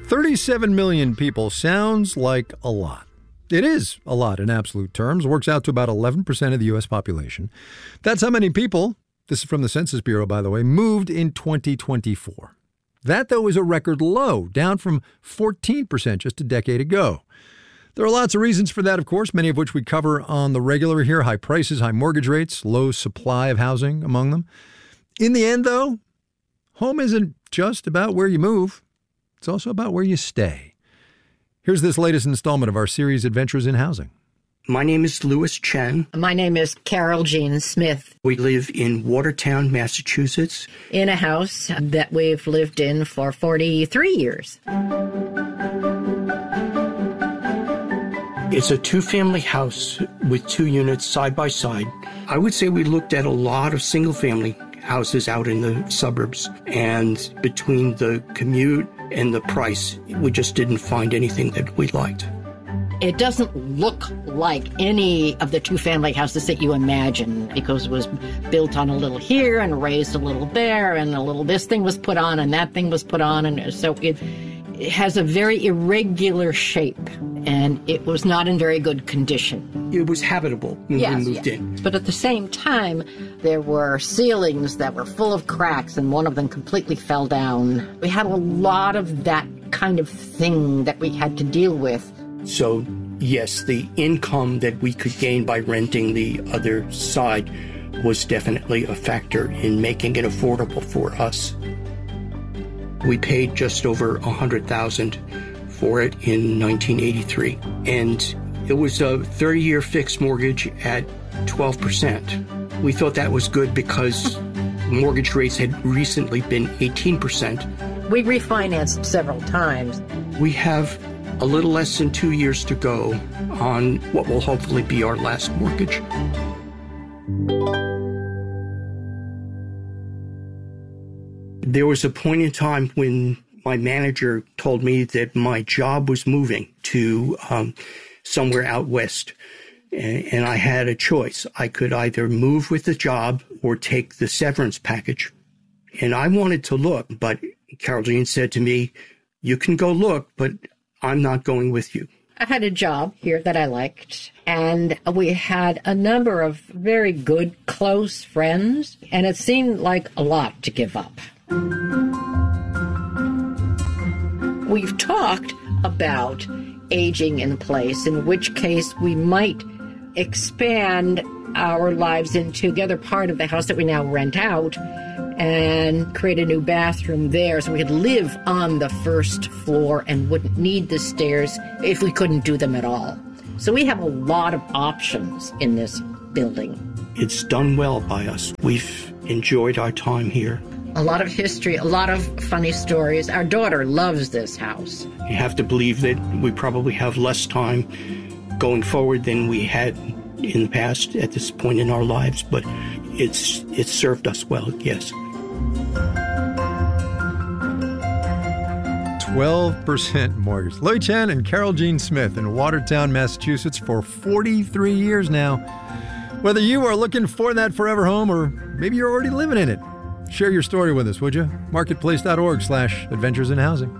37 million people sounds like a lot. It is a lot in absolute terms. Works out to about 11% of the U.S. population. That's how many people, this is from the Census Bureau, by the way, moved in 2024. That, though, is a record low, down from 14% just a decade ago. There are lots of reasons for that, of course, many of which we cover on the regular here. High prices, high mortgage rates, low supply of housing among them. In the end, though, home isn't just about where you move. It's also about where you stay. Here's this latest installment of our series, Adventures in Housing. My name is Louis Chen. My name is Carol Jean Smith. We live in Watertown, Massachusetts. In a house that we've lived in for 43 years. It's a two-family house with 2 units side by side. I would say we looked at a lot of single-family houses out in the suburbs, and between the commute and the price, we just didn't find anything that we liked. It doesn't look like any of the two-family houses that you imagine, because it was built on a little here and raised a little there, and a little this thing was put on and that thing was put on, and so it has a very irregular shape, and it was not in very good condition. It was habitable when we moved in. But at the same time, there were ceilings that were full of cracks, and one of them completely fell down. We had a lot of that kind of thing that we had to deal with. So, yes, the income that we could gain by renting the other side was definitely a factor in making it affordable for us. We paid just over $100,000 for it in 1983, and it was a 30-year fixed mortgage at 12%. We thought that was good because mortgage rates had recently been 18%. We refinanced several times. We have a little less than 2 years to go on what will hopefully be our last mortgage. There was a point in time when my manager told me that my job was moving to somewhere out west, and I had a choice. I could either move with the job or take the severance package. And I wanted to look, but Carol Jean said to me, "You can go look, but I'm not going with you." I had a job here that I liked, and we had a number of very good, close friends, and it seemed like a lot to give up. We've talked about aging in place, in which case we might expand our lives into the other part of the house that we now rent out and create a new bathroom there so we could live on the first floor and wouldn't need the stairs if we couldn't do them at all. So we have a lot of options in this building. It's done well by us. We've enjoyed our time here. A lot of history, a lot of funny stories. Our daughter loves this house. You have to believe that we probably have less time going forward than we had in the past at this point in our lives, but it's served us well, yes. 12% mortgage. Louis Chen and Carol Jean Smith in Watertown, Massachusetts for 43 years now. Whether you are looking for that forever home or maybe you're already living in it, share your story with us, would you? Marketplace.org/adventures in housing.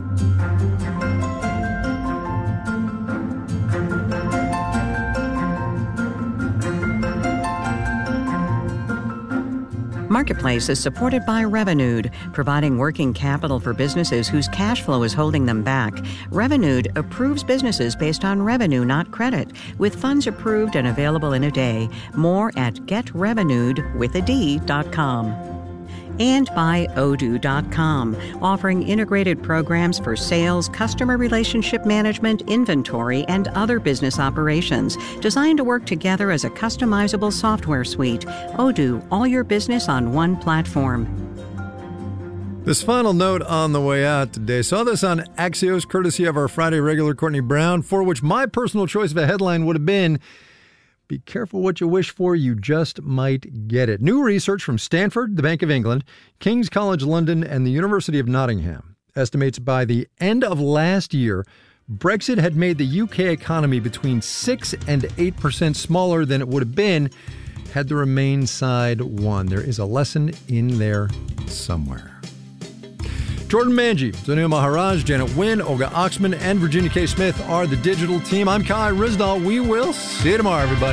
Marketplace is supported by Revenued, providing working capital for businesses whose cash flow is holding them back. Revenued approves businesses based on revenue, not credit, with funds approved and available in a day. More at getrevenued.com. And by Odoo.com, offering integrated programs for sales, customer relationship management, inventory, and other business operations, designed to work together as a customizable software suite. Odoo, all your business on one platform. This final note on the way out today. Saw this on Axios, courtesy of our Friday regular Courtney Brown, for which my personal choice of a headline would have been, "Be careful what you wish for, you just might get it." New research from Stanford, the Bank of England, King's College London, and the University of Nottingham estimates by the end of last year, Brexit had made the UK economy between 6 and 8% smaller than it would have been had the Remain side won. There is a lesson in there somewhere. Jordan Manji, Zanil Maharaj, Janet Wynn, Olga Oxman, and Virginia K. Smith are the digital team. I'm Kai Rizdal. We will see you tomorrow, everybody.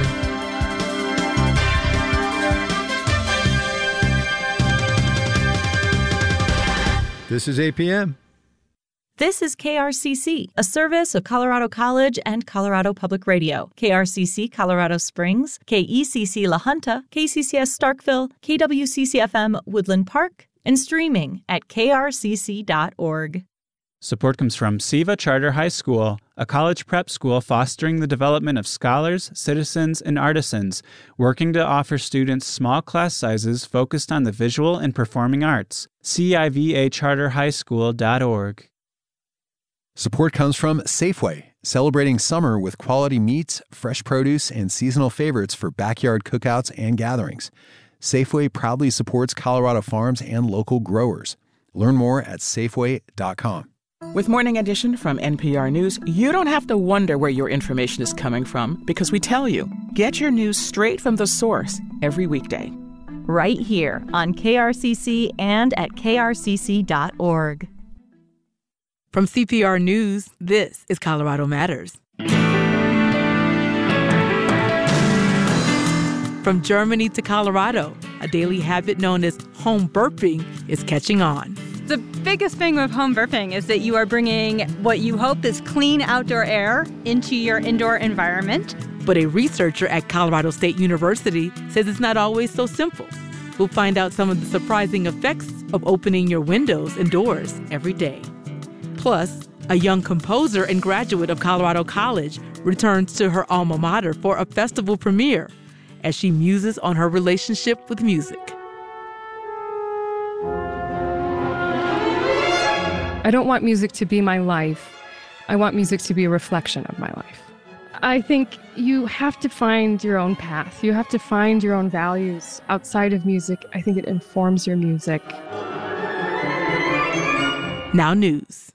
This is APM. This is KRCC, a service of Colorado College and Colorado Public Radio. KRCC Colorado Springs, KECC La Junta, KCCS Starkville, KWCC-FM Woodland Park, and streaming at krcc.org. Support comes from SIVA Charter High School, a college prep school fostering the development of scholars, citizens, and artisans, working to offer students small class sizes focused on the visual and performing arts. CIVACharterhighschool.org. Support comes from Safeway, celebrating summer with quality meats, fresh produce, and seasonal favorites for backyard cookouts and gatherings. Safeway proudly supports Colorado farms and local growers. Learn more at Safeway.com. With Morning Edition from NPR News, you don't have to wonder where your information is coming from because we tell you. Get your news straight from the source every weekday. Right here on KRCC and at krcc.org. From CPR News, this is Colorado Matters. From Germany to Colorado, a daily habit known as home burping is catching on. The biggest thing with home burping is that you are bringing what you hope is clean outdoor air into your indoor environment. But a researcher at Colorado State University says it's not always so simple. We'll find out some of the surprising effects of opening your windows and doors every day. Plus, a young composer and graduate of Colorado College returns to her alma mater for a festival premiere as she muses on her relationship with music. I don't want music to be my life. I want music to be a reflection of my life. I think you have to find your own path. You have to find your own values outside of music. I think it informs your music. Now news.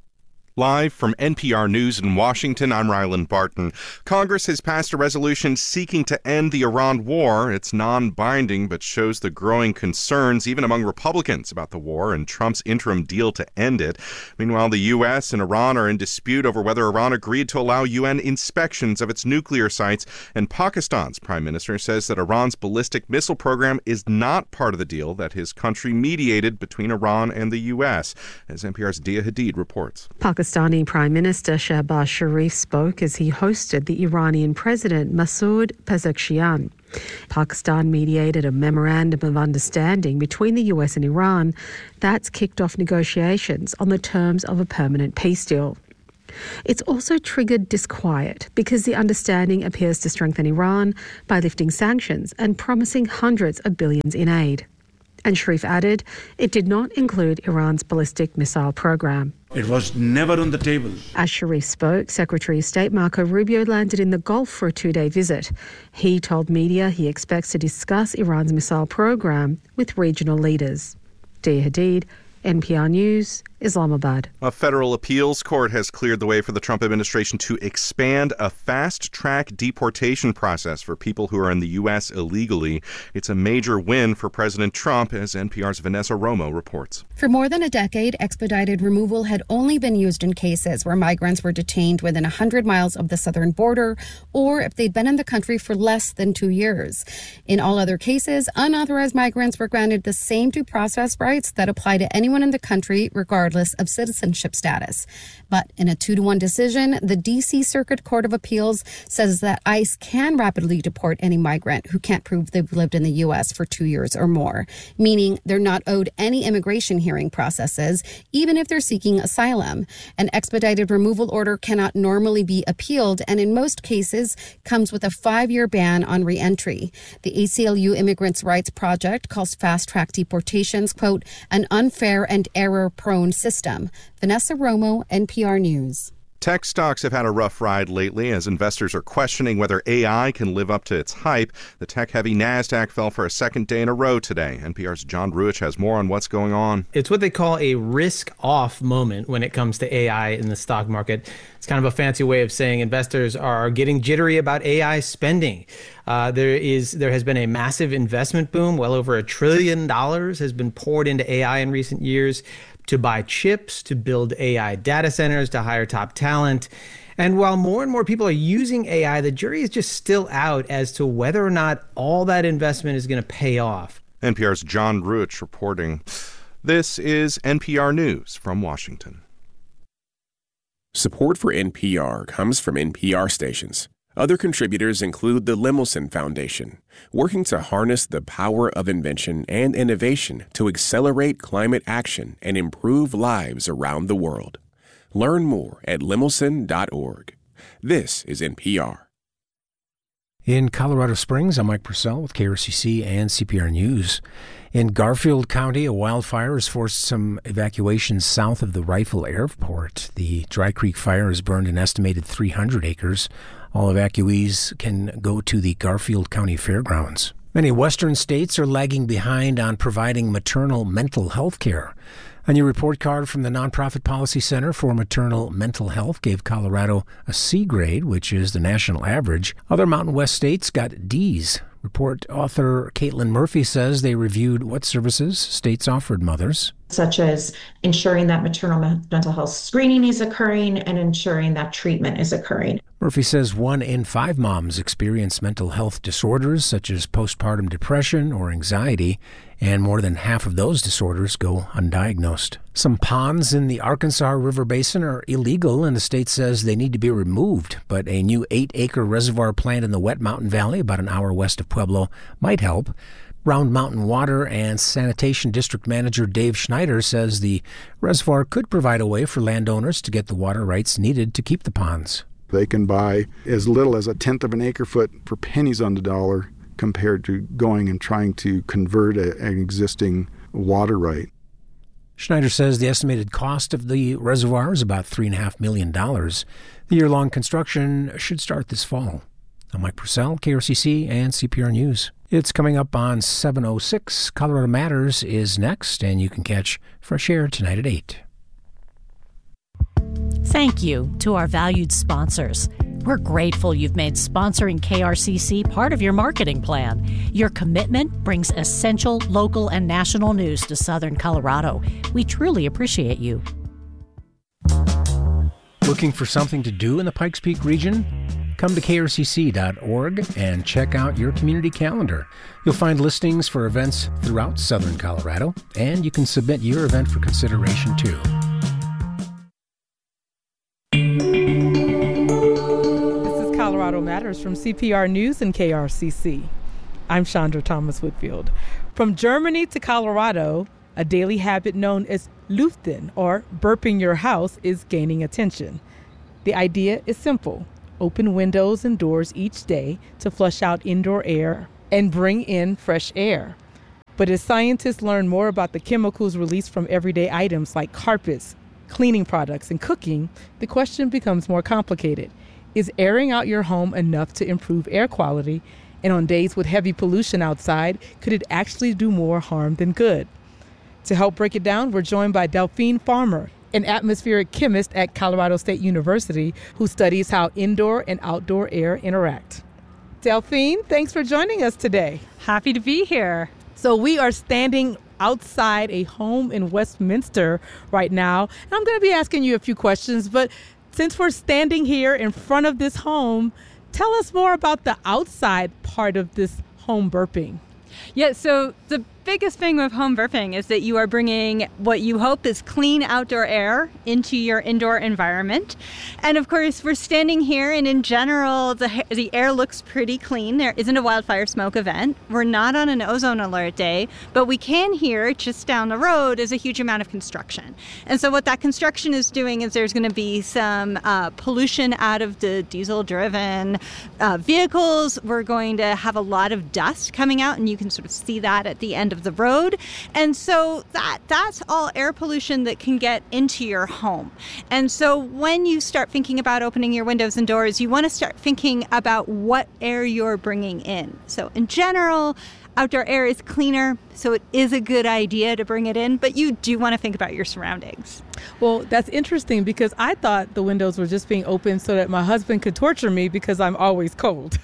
Live from NPR News in Washington, I'm Ryland Barton. Congress has passed a resolution seeking to end the Iran war. It's non-binding, but shows the growing concerns, even among Republicans, about the war and Trump's interim deal to end it. Meanwhile, the U.S. and Iran are in dispute over whether Iran agreed to allow UN inspections of its nuclear sites. And Pakistan's prime minister says that Iran's ballistic missile program is not part of the deal that his country mediated between Iran and the U.S., as NPR's Dia Hadid reports. Pakistani Prime Minister Shehbaz Sharif spoke as he hosted the Iranian President Masoud Pezeshkian. Pakistan mediated a memorandum of understanding between the US and Iran that's kicked off negotiations on the terms of a permanent peace deal. It's also triggered disquiet because the understanding appears to strengthen Iran by lifting sanctions and promising hundreds of billions in aid. And Sharif added it did not include Iran's ballistic missile program. It was never on the table. As Sharif spoke, Secretary of State Marco Rubio landed in the Gulf for a two-day visit. He told media he expects to discuss Iran's missile program with regional leaders. Dia Hadid, NPR News, Islamabad. A federal appeals court has cleared the way for the Trump administration to expand a fast-track deportation process for people who are in the U.S. illegally. It's a major win for President Trump, as NPR's Vanessa Romo reports. For more than a decade, expedited removal had only been used in cases where migrants were detained within 100 miles of the southern border or if they'd been in the country for less than 2 years. In all other cases, unauthorized migrants were granted the same due process rights that apply to anyone in the country, regardless of citizenship status. But in a 2-1 decision, the D.C. Circuit Court of Appeals says that ICE can rapidly deport any migrant who can't prove they've lived in the U.S. for 2 years or more, meaning they're not owed any immigration hearing processes, even if they're seeking asylum. An expedited removal order cannot normally be appealed, and in most cases comes with a 5-year ban on reentry. The ACLU Immigrants' Rights Project calls fast-track deportations, quote, an unfair and error-prone system. Vanessa Romo, NPR News. Tech stocks have had a rough ride lately as investors are questioning whether AI can live up to its hype. The tech-heavy NASDAQ fell for a second day in a row today. NPR's John Ruich has more on what's going on. It's what they call a risk-off moment when it comes to AI in the stock market. It's kind of a fancy way of saying investors are getting jittery about AI spending. There has been a massive investment boom. Well over $1 trillion has been poured into AI in recent years. to buy chips, to build AI data centers, to hire top talent. And while more and more people are using AI, the jury is just still out as to whether or not all that investment is going to pay off. NPR's John Ruich reporting. This is NPR News from Washington. Support for NPR comes from NPR stations. Other contributors include the Lemelson Foundation, working to harness the power of invention and innovation to accelerate climate action and improve lives around the world. Learn more at lemelson.org. This is NPR. In Colorado Springs, I'm Mike Purcell with KRCC and CPR News. In Garfield County, a wildfire has forced some evacuations south of the Rifle Airport. The Dry Creek Fire has burned an estimated 300 acres. All evacuees can go to the Garfield County Fairgrounds. Many western states are lagging behind on providing maternal mental health care. A new report card from the Nonprofit Policy Center for Maternal Mental Health gave Colorado a C grade, which is the national average. Other Mountain West states got Ds. Report author Caitlin Murphy says they reviewed what services states offered mothers, such as ensuring that maternal mental health screening is occurring and ensuring that treatment is occurring. Murphy says 1 in 5 moms experience mental health disorders such as postpartum depression or anxiety, and more than half of those disorders go undiagnosed. Some ponds in the Arkansas River Basin are illegal, and the state says they need to be removed, but a new 8-acre reservoir plant in the Wet Mountain Valley, about an hour west of Pueblo, might help. Round Mountain Water and Sanitation District Manager Dave Schneider says the reservoir could provide a way for landowners to get the water rights needed to keep the ponds. They can buy as little as 1/10 of an acre foot for pennies on the dollar compared to going and trying to convert an existing water right. Schneider says the estimated cost of the reservoir is about $3.5 million. The year-long construction should start this fall. I'm Mike Purcell, KRCC and CPR News. It's coming up on 7:06. Colorado Matters is next, and you can catch Fresh Air tonight at 8. Thank you to our valued sponsors. We're grateful you've made sponsoring KRCC part of your marketing plan. Your commitment brings essential local and national news to Southern Colorado. We truly appreciate you. Looking for something to do in the Pikes Peak region? Come to krcc.org and check out your community calendar. You'll find listings for events throughout Southern Colorado, and you can submit your event for consideration too. Colorado Matters from CPR News and KRCC. I'm Chandra Thomas Whitfield. From Germany to Colorado, a daily habit known as Lüften, or burping your house, is gaining attention. The idea is simple. Open windows and doors each day to flush out indoor air and bring in fresh air. But as scientists learn more about the chemicals released from everyday items like carpets, cleaning products, and cooking, the question becomes more complicated. Is airing out your home enough to improve air quality? And on days with heavy pollution outside, could it actually do more harm than good? To help break it down, we're joined by Delphine Farmer, an atmospheric chemist at Colorado State University who studies how indoor and outdoor air interact. Delphine, thanks for joining us today. Happy to be here. So we are standing outside a home in Westminster right now. And I'm going to be asking you a few questions, but since we're standing here in front of this home, tell us more about the outside part of this home burping. Yeah, so the biggest thing with home burping is that you are bringing what you hope is clean outdoor air into your indoor environment. And of course, we're standing here, and in general, the air looks pretty clean. There isn't a wildfire smoke event. We're not on an ozone alert day, but we can hear just down the road is a huge amount of construction. And so what that construction is doing is there's going to be some pollution out of the diesel-driven vehicles. We're going to have a lot of dust coming out, and you can sort of see that at the end of the road. And so that's all air pollution that can get into your home. And so when you start thinking about opening your windows and doors, you want to start thinking about what air you're bringing in. So in general, outdoor air is cleaner, so it is a good idea to bring it in, but you do want to think about your surroundings. Well, that's interesting because I thought the windows were just being opened so that my husband could torture me because I'm always cold.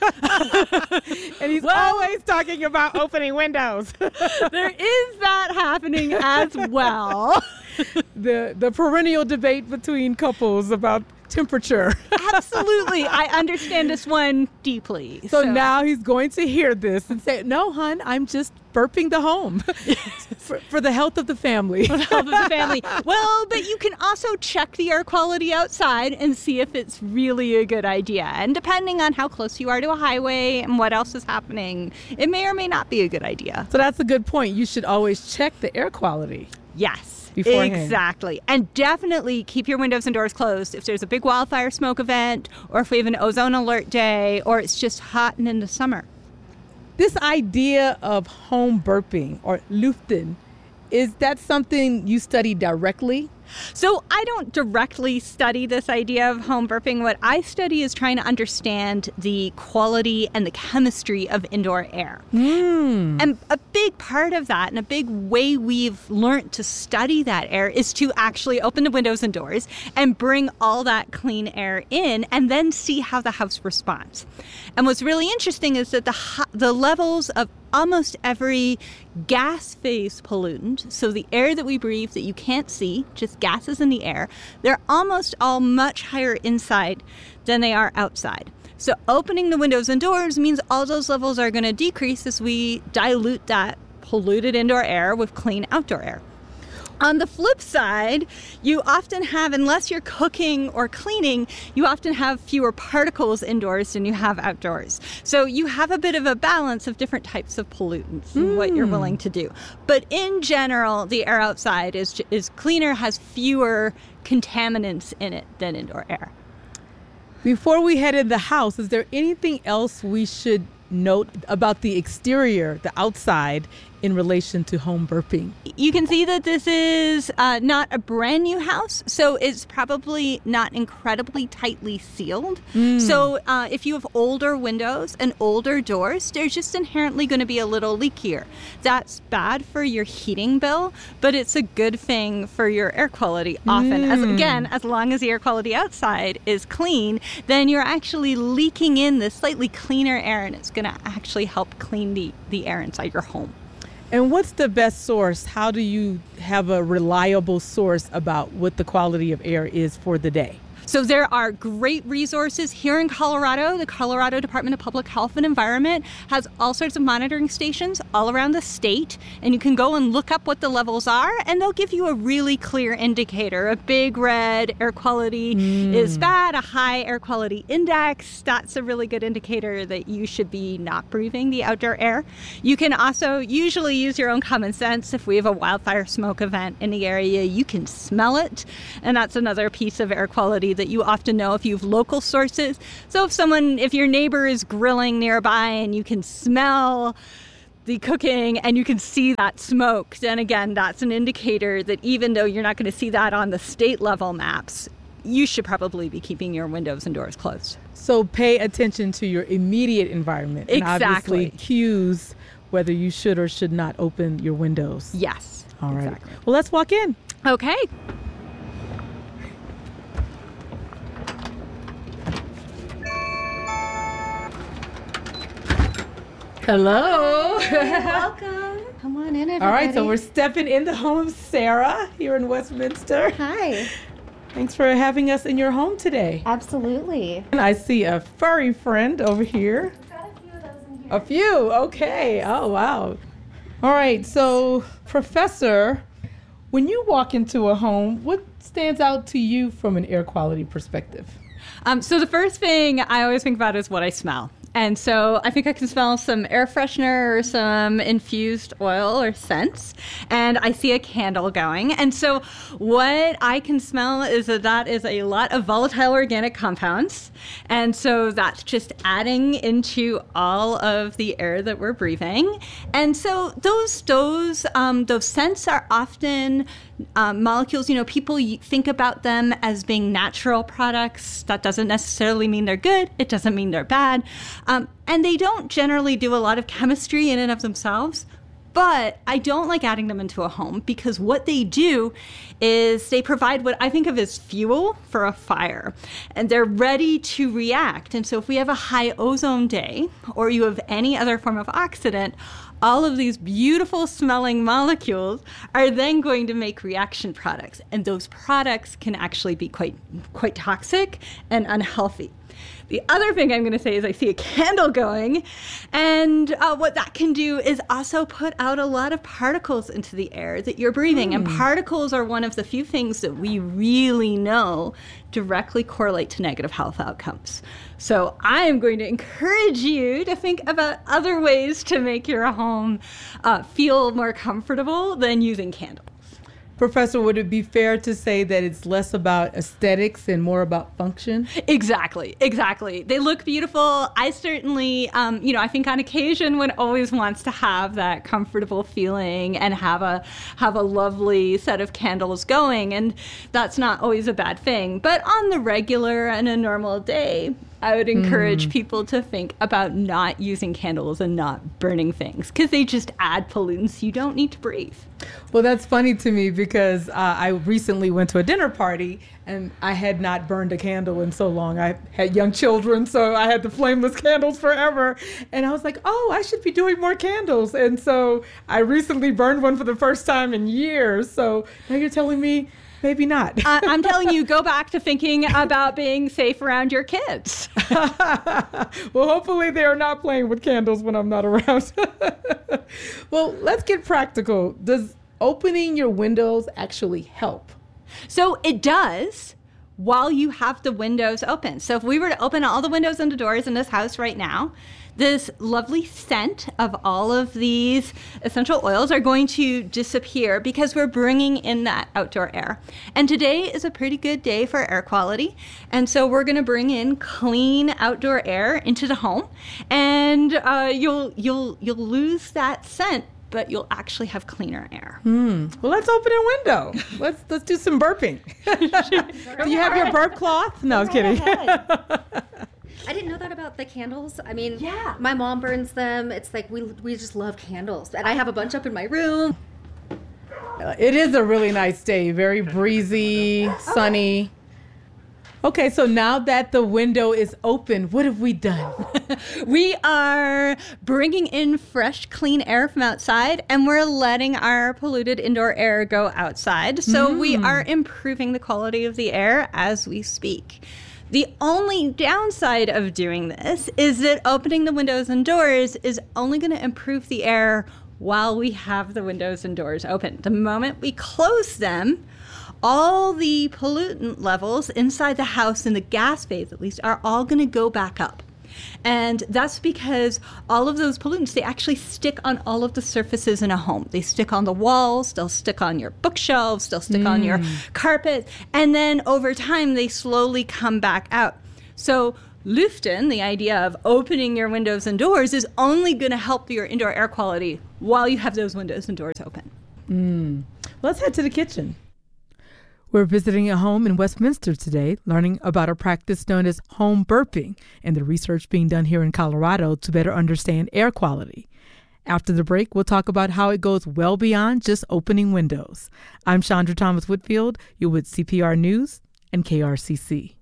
And he's always talking about opening windows. There is that happening as well. the perennial debate between couples about temperature. Absolutely. I understand this one deeply. So now he's going to hear this and say, no, hon, I'm just burping the home for the health of the family. For the health of the family. Well, but you can also check the air quality outside and see if it's really a good idea. And depending on how close you are to a highway and what else is happening, it may or may not be a good idea. So that's a good point. You should always check the air quality. Yes. Beforehand. Exactly. And definitely keep your windows and doors closed if there's a big wildfire smoke event, or if we have an ozone alert day, or it's just hot and in the summer. This idea of home burping, or luften, is that something you study directly? So I don't directly study this idea of home burping. What I study is trying to understand the quality and the chemistry of indoor air. And a big part of that, and a big way we've learned to study that air, is to actually open the windows and doors and bring all that clean air in and then see how the house responds. And what's really interesting is that the levels of almost every gas phase pollutant, so the air that we breathe that you can't see, just gases in the air, they're almost all much higher inside than they are outside. So opening the windows and doors means all those levels are going to decrease as we dilute that polluted indoor air with clean outdoor air. On the flip side, you often have, unless you're cooking or cleaning, you often have fewer particles indoors than you have outdoors. So you have a bit of a balance of different types of pollutants and what you're willing to do. But in general, the air outside is cleaner, has fewer contaminants in it than indoor air. Before we head in the house, is there anything else we should note about the exterior, the outside, in relation to home burping? You can see that this is not a brand new house, so it's probably not incredibly tightly sealed. So if you have older windows and older doors, they're just inherently going to be a little leakier. That's bad for your heating bill, but it's a good thing for your air quality often. As long as the air quality outside is clean, then you're actually leaking in this slightly cleaner air, and it's going to actually help clean the air inside your home. And what's the best source? How do you have a reliable source about what the quality of air is for the day? So there are great resources here in Colorado. The Colorado Department of Public Health and Environment has all sorts of monitoring stations all around the state, and you can go and look up what the levels are, and they'll give you a really clear indicator. A big red air quality is bad, a high air quality index, that's a really good indicator that you should be not breathing the outdoor air. You can also usually use your own common sense. If we have a wildfire smoke event in the area, you can smell it, and that's another piece of air quality that you often know if you have local sources. So if your neighbor is grilling nearby and you can smell the cooking and you can see that smoke, then again, that's an indicator that even though you're not going to see that on the state level maps, you should probably be keeping your windows and doors closed. So pay attention to your immediate environment. Exactly. And obviously cues whether you should or should not open your windows. Yes. All right. Exactly. Well, let's walk in. Okay. Hello. Welcome. Come on in, everybody. All right, so we're stepping in the home of Sarah here in Westminster. Hi. Thanks for having us in your home today. Absolutely. And I see a furry friend over here. We've got a few of those in here. A few, okay. Oh, wow. All right, so Professor, when you walk into a home, what stands out to you from an air quality perspective? So the first thing I always think about is what I smell. And so I think I can smell some air freshener or some infused oil or scents. And I see a candle going. And so what I can smell is that is a lot of volatile organic compounds. And so that's just adding into all of the air that we're breathing. And so those scents are often molecules, people think about them as being natural products. That doesn't necessarily mean they're good. It doesn't mean they're bad. And they don't generally do a lot of chemistry in and of themselves. But I don't like adding them into a home because what they do is they provide what I think of as fuel for a fire. And they're ready to react. And so if we have a high ozone day or you have any other form of oxidant, all of these beautiful smelling molecules are then going to make reaction products. And those products can actually be quite toxic and unhealthy. The other thing I'm going to say is I see a candle going, and what that can do is also put out a lot of particles into the air that you're breathing. And particles are one of the few things that we really know directly correlate to negative health outcomes. So I am going to encourage you to think about other ways to make your home feel more comfortable than using candles. Professor, would it be fair to say that it's less about aesthetics and more about function? Exactly. They look beautiful. I certainly, I think on occasion one always wants to have that comfortable feeling and have a lovely set of candles going, and that's not always a bad thing. But on the regular and a normal day, I would encourage people to think about not using candles and not burning things, because they just add pollutants you don't need to breathe. Well, that's funny to me because I recently went to a dinner party and I had not burned a candle in so long. I had young children, so I had the flameless candles forever. And I was like, oh, I should be doing more candles. And so I recently burned one for the first time in years. So now you're telling me maybe not. I'm telling you, go back to thinking about being safe around your kids. Well, hopefully they are not playing with candles when I'm not around. Well, let's get practical. Does opening your windows actually help? So it does while you have the windows open. So if we were to open all the windows and the doors in this house right now, this lovely scent of all of these essential oils are going to disappear because we're bringing in that outdoor air. And today is a pretty good day for air quality. And so we're going to bring in clean outdoor air into the home, and you'll lose that scent, but you'll actually have cleaner air. Well, let's open a window. Let's do some burping. Do you have your burp cloth? No, I was kidding. I didn't know that about the candles. I mean, yeah, my mom burns them. It's like we just love candles. And I have a bunch up in my room. It is a really nice day. Very breezy, sunny. Okay, so now that the window is open, what have we done? We are bringing in fresh, clean air from outside, and we're letting our polluted indoor air go outside. So we are improving the quality of the air as we speak. The only downside of doing this is that opening the windows and doors is only going to improve the air while we have the windows and doors open. The moment we close them, all the pollutant levels inside the house, in the gas phase at least, are all going to go back up. And that's because all of those pollutants, they actually stick on all of the surfaces in a home. They stick on the walls, they'll stick on your bookshelves, they'll stick on your carpet, and then over time they slowly come back out. So Luften, the idea of opening your windows and doors, is only going to help your indoor air quality while you have those windows and doors open. Let's head to the kitchen. We're visiting a home in Westminster today, learning about a practice known as home burping and the research being done here in Colorado to better understand air quality. After the break, we'll talk about how it goes well beyond just opening windows. I'm Chandra Thomas Whitfield. You're with CPR News and KRCC.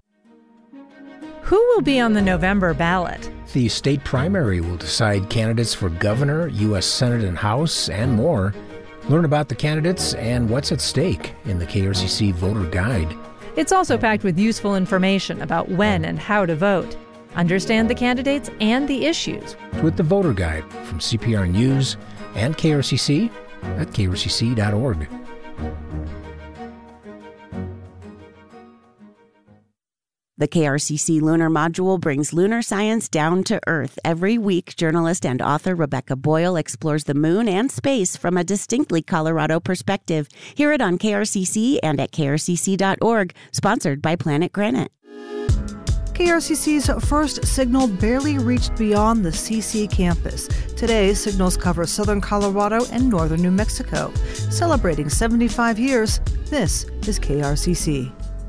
Who will be on the November ballot? The state primary will decide candidates for governor, U.S. Senate and House, and more. Learn about the candidates and what's at stake in the KRCC Voter Guide. It's also packed with useful information about when and how to vote. Understand the candidates and the issues. With the Voter Guide from CPR News and KRCC at krcc.org. The KRCC Lunar Module brings lunar science down to Earth. Every week, journalist and author Rebecca Boyle explores the moon and space from a distinctly Colorado perspective. Hear it on KRCC and at krcc.org, sponsored by Planet Granite. KRCC's first signal barely reached beyond the CC campus. Today, signals cover southern Colorado and northern New Mexico. Celebrating 75 years, this is KRCC.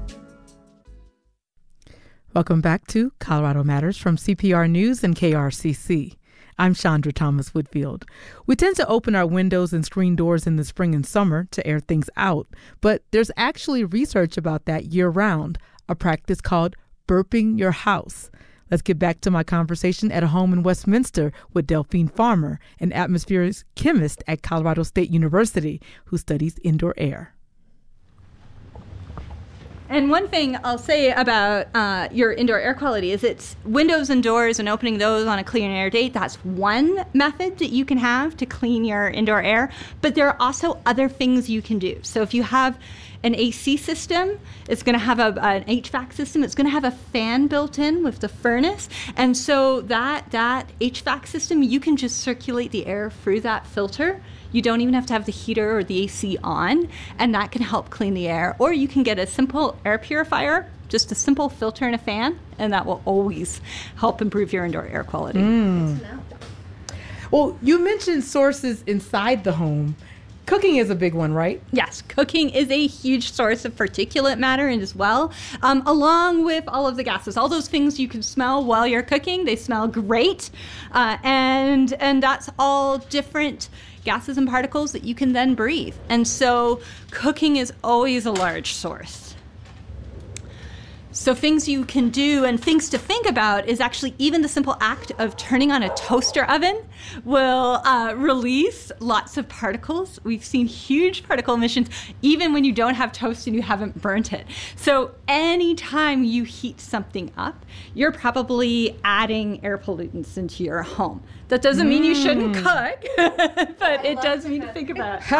Welcome back to Colorado Matters from CPR News and KRCC. I'm Chandra Thomas Whitfield. We tend to open our windows and screen doors in the spring and summer to air things out, but there's actually research about that year-round, a practice called burping your house. Let's get back to my conversation at a home in Westminster with Delphine Farmer, an atmospherics chemist at Colorado State University who studies indoor air. And one thing I'll say about your indoor air quality is it's windows and doors and opening those on a clean air date. That's one method that you can have to clean your indoor air. But there are also other things you can do. So if you have an AC system, it's going to have an HVAC system. It's going to have a fan built in with the furnace. And so that HVAC system, you can just circulate the air through that filter. You don't even have to have the heater or the AC on, and that can help clean the air. Or you can get a simple air purifier, just a simple filter and a fan, and that will always help improve your indoor air quality. Well, you mentioned sources inside the home. Cooking is a big one, right? Yes, cooking is a huge source of particulate matter as well, along with all of the gases. All those things you can smell while you're cooking, they smell great, and that's all different gases and particles that you can then breathe. And so cooking is always a large source. So things you can do and things to think about is actually even the simple act of turning on a toaster oven will release lots of particles. We've seen huge particle emissions even when you don't have toast and you haven't burnt it. So anytime you heat something up, you're probably adding air pollutants into your home. That doesn't mean you shouldn't cook, but it does mean to think about it.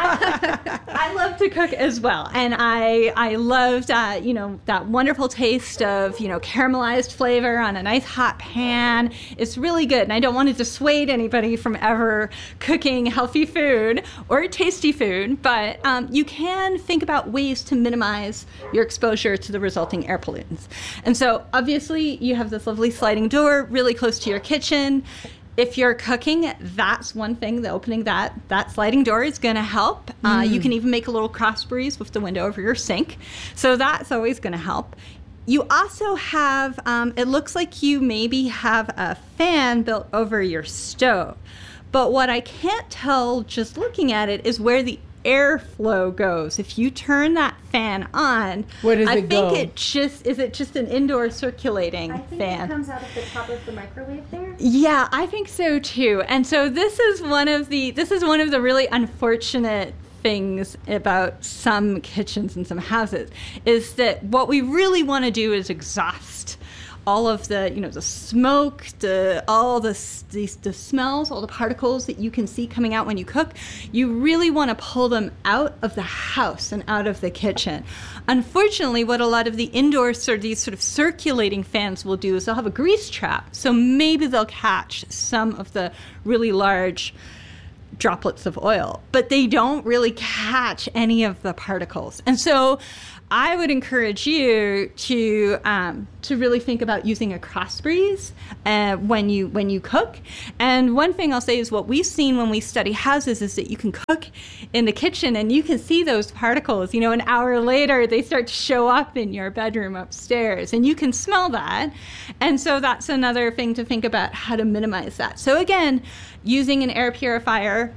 I love to cook as well, and I loved that wonderful taste of caramelized flavor on a nice hot pan. It's really good, and I don't want to dissuade anybody from ever cooking healthy food or tasty food, but you can think about ways to minimize your exposure to the resulting air pollutants. And so obviously you have this lovely sliding door really close to your kitchen. If you're cooking, that's one thing, the opening that sliding door is going to help. You can even make a little cross breeze with the window over your sink. So that's always going to help. You also have, it looks like you maybe have a fan built over your stove. But what I can't tell just looking at it is where the airflow goes. If you turn that fan on, where does it go? Is it just an indoor circulating fan? I think it comes out of the top of the microwave there. Yeah, I think so too. And so this is one of the really unfortunate things about some kitchens and some houses is that what we really want to do is exhaust all of the, the smoke, all the smells, all the particles that you can see coming out when you cook. You really want to pull them out of the house and out of the kitchen. Unfortunately, what a lot of the indoors or these sort of circulating fans will do is they'll have a grease trap. So maybe they'll catch some of the really large droplets of oil, but they don't really catch any of the particles. And so I would encourage you to really think about using a cross breeze when you cook. And one thing I'll say is what we've seen when we study houses is that you can cook in the kitchen and you can see those particles. An hour later they start to show up in your bedroom upstairs, and you can smell that. And so that's another thing to think about, how to minimize that. So again, using an air purifier.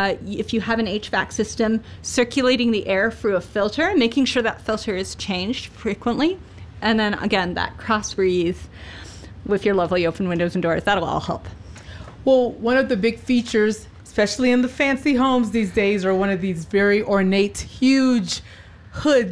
If you have an HVAC system, circulating the air through a filter, making sure that filter is changed frequently. And then again, that cross breeze with your lovely open windows and doors, that'll all help. Well, one of the big features, especially in the fancy homes these days, are one of these very ornate, huge hood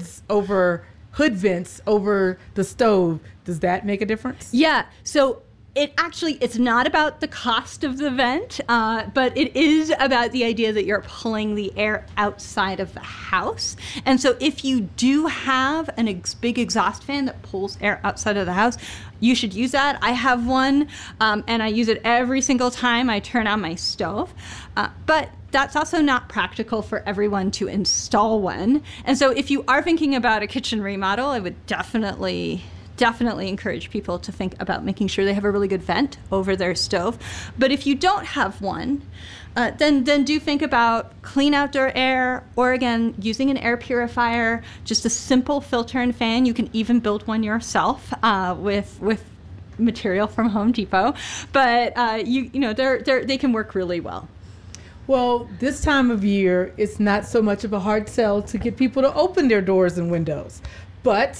vents over the stove. Does that make a difference? Yeah. So it's not about the cost of the vent, but it is about the idea that you're pulling the air outside of the house. And so if you do have a big exhaust fan that pulls air outside of the house, you should use that. I have one, and I use it every single time I turn on my stove. But that's also not practical for everyone to install one. And so if you are thinking about a kitchen remodel, I would definitely encourage people to think about making sure they have a really good vent over their stove. But if you don't have one, then do think about clean outdoor air, or again, using an air purifier, just a simple filter and fan. You can even build one yourself with material from Home Depot. But they can work really well. Well, this time of year, it's not so much of a hard sell to get people to open their doors and windows. But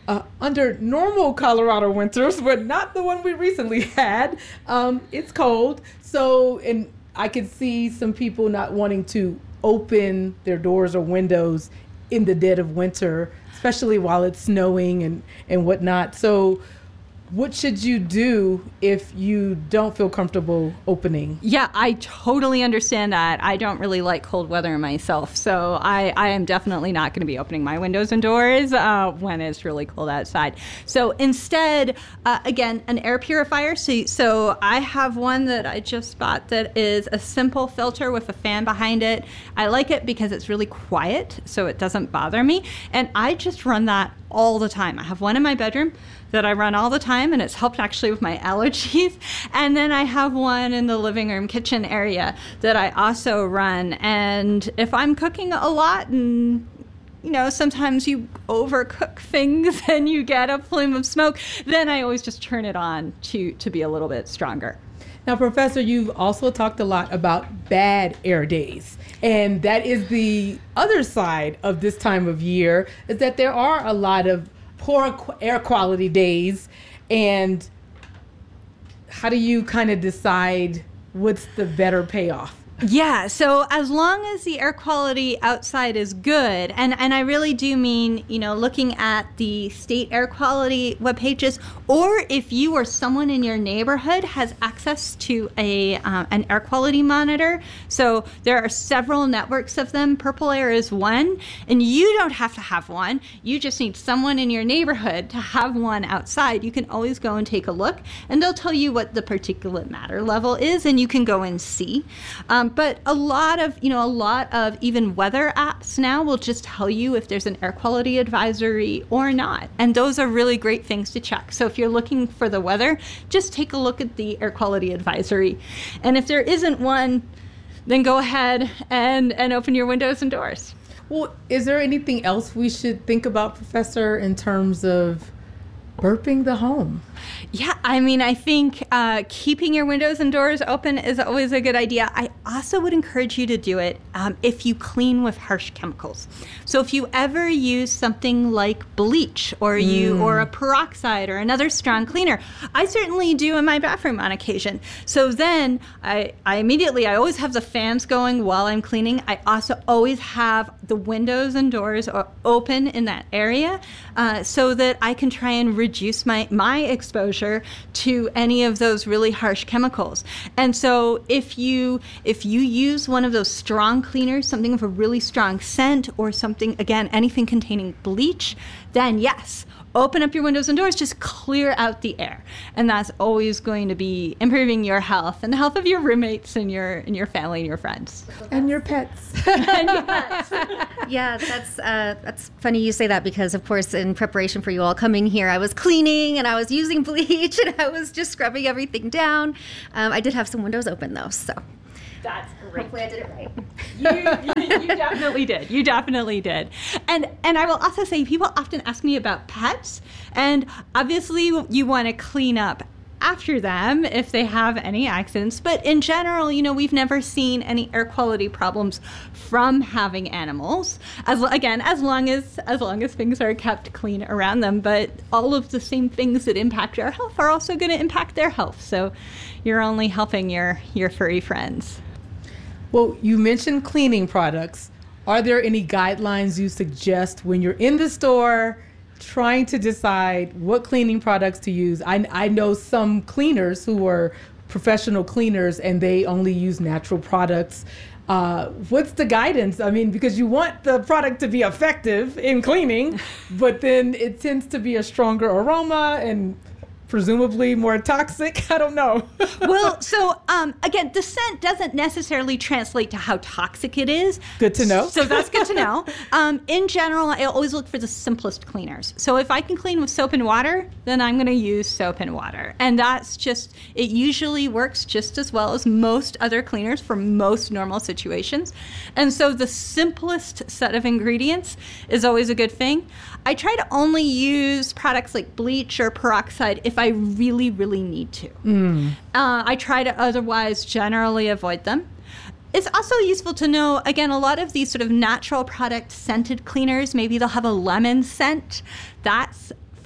under normal Colorado winters, but not the one we recently had, it's cold. So, and I could see some people not wanting to open their doors or windows in the dead of winter, especially while it's snowing and whatnot. So what should you do if you don't feel comfortable opening? Yeah, I totally understand that. I don't really like cold weather myself, so I am definitely not going to be opening my windows and doors when it's really cold outside. So instead, again, an air purifier. So I have one that I just bought that is a simple filter with a fan behind it. I like it because it's really quiet, so it doesn't bother me. And I just run that all the time. I have one in my bedroom that I run all the time, and it's helped actually with my allergies. And then I have one in the living room kitchen area that I also run. And if I'm cooking a lot and sometimes you overcook things and you get a plume of smoke, then I always just turn it on to be a little bit stronger. Now, Professor, you've also talked a lot about bad air days. And that is the other side of this time of year, is that there are a lot of poor air quality days. And how do you kind of decide what's the better payoff? Yeah, so as long as the air quality outside is good, and I really do mean, looking at the state air quality web pages, or if you or someone in your neighborhood has access to an air quality monitor. So there are several networks of them. Purple Air is one, and you don't have to have one. You just need someone in your neighborhood to have one outside. You can always go and take a look, and they'll tell you what the particulate matter level is, and you can go and see. But a lot of even weather apps now will just tell you if there's an air quality advisory or not. And those are really great things to check. So if you're looking for the weather, just take a look at the air quality advisory. And if there isn't one, then go ahead and open your windows and doors. Well, is there anything else we should think about, Professor, in terms of burping the home? Yeah, I think keeping your windows and doors open is always a good idea. I also would encourage you to do it if you clean with harsh chemicals. So if you ever use something like bleach or a peroxide or another strong cleaner, I certainly do in my bathroom on occasion. So then I always have the fans going while I'm cleaning. I also always have the windows and doors open in that area so that I can try and reduce my exposure to any of those really harsh chemicals. And so if you use one of those strong cleaners, something with a really strong scent, or something, again, anything containing bleach, then yes, open up your windows and doors, just clear out the air. And that's always going to be improving your health and the health of your roommates and your family and your friends. And your pets. And your pets. Yeah, that's funny you say that, because of course in preparation for you all coming here, I was cleaning and I was using bleach and I was just scrubbing everything down. I did have some windows open though, so. That's great. Hopefully I did it right. You definitely did. You definitely did. And I will also say, people often ask me about pets, and obviously you want to clean up after them if they have any accidents. But in general, we've never seen any air quality problems from having animals. As long as things are kept clean around them. But all of the same things that impact our health are also going to impact their health. So you're only helping your furry friends. Well, you mentioned cleaning products. Are there any guidelines you suggest when you're in the store trying to decide what cleaning products to use? I know some cleaners who are professional cleaners and they only use natural products. What's the guidance? Because you want the product to be effective in cleaning, but then it tends to be a stronger aroma and presumably more toxic. I don't know. Well, so again, the scent doesn't necessarily translate to how toxic it is. Good to know. So that's good to know. In general, I always look for the simplest cleaners. So if I can clean with soap and water, then I'm going to use soap and water. And it usually works just as well as most other cleaners for most normal situations. And so the simplest set of ingredients is always a good thing. I try to only use products like bleach or peroxide if I really, really need to. I try to otherwise generally avoid them. It's also useful to know, again, a lot of these sort of natural product scented cleaners, maybe they'll have a lemon scent. That's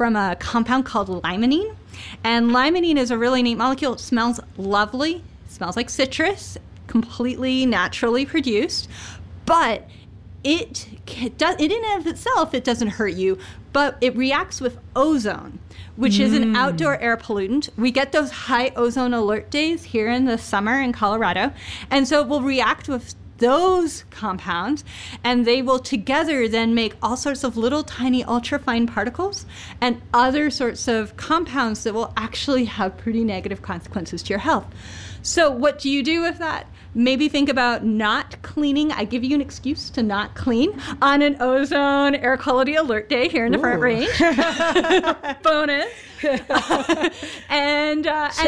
from a compound called limonene. And limonene is a really neat molecule. It smells lovely. It smells like citrus, completely naturally produced. But it in and of itself, it doesn't hurt you, but it reacts with ozone, which is an outdoor air pollutant. We get those high ozone alert days here in the summer in Colorado. And so it will react with those compounds, and they will together then make all sorts of little tiny ultrafine particles and other sorts of compounds that will actually have pretty negative consequences to your health. So what do you do with that? Maybe think about not cleaning. I give you an excuse to not clean on an ozone air quality alert day here in the Front Range. Bonus. And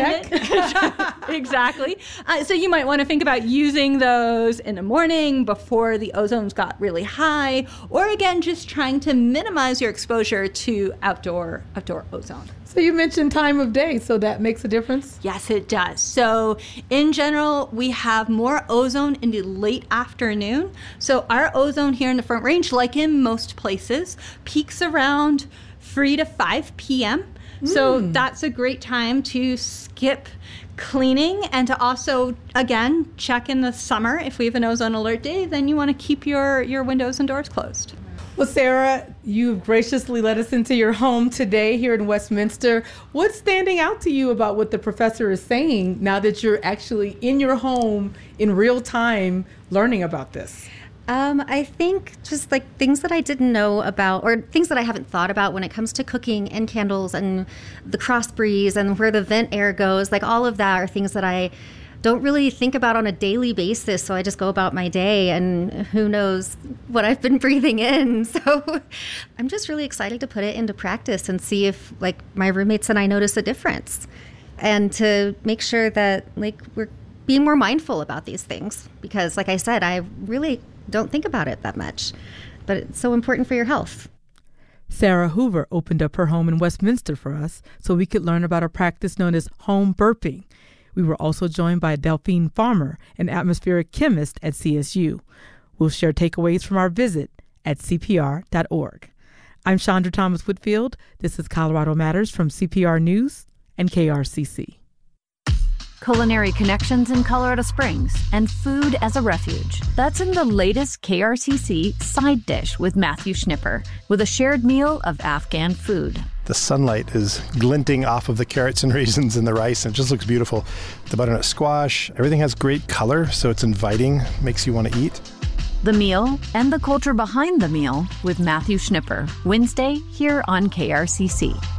exactly. So you might want to think about using those in the morning before the ozone's got really high, or again, just trying to minimize your exposure to outdoor ozone. So you mentioned time of day, so that makes a difference? Yes, it does. So in general, we have more ozone in the late afternoon. So our ozone here in the Front Range, like in most places, peaks around 3 to 5 p.m. So that's a great time to skip cleaning and to also, again, check in the summer. If we have an ozone alert day, then you want to keep your windows and doors closed. Well, Sarah, you've graciously let us into your home today here in Westminster. What's standing out to you about what the professor is saying now that you're actually in your home in real time learning about this? I think just like things that I didn't know about, or things that I haven't thought about when it comes to cooking and candles and the cross breeze and where the vent air goes, like all of that are things that I don't really think about on a daily basis. So I just go about my day and who knows what I've been breathing in. So I'm just really excited to put it into practice and see if like my roommates and I notice a difference, and to make sure that like we're being more mindful about these things, because like I said, I really don't think about it that much, but it's so important for your health. Sarah Hoover opened up her home in Westminster for us so we could learn about a practice known as home burping. We were also joined by Delphine Farmer, an atmospheric chemist at CSU. We'll share takeaways from our visit at CPR.org. I'm Chandra Thomas Whitfield. This is Colorado Matters from CPR News and KRCC. Culinary connections in Colorado Springs, and food as a refuge. That's in the latest KRCC Side Dish with Matthew Schnipper, with a shared meal of Afghan food. The sunlight is glinting off of the carrots and raisins and the rice, and it just looks beautiful. The butternut squash, everything has great color, so it's inviting, makes you want to eat. The meal and the culture behind the meal with Matthew Schnipper, Wednesday here on KRCC.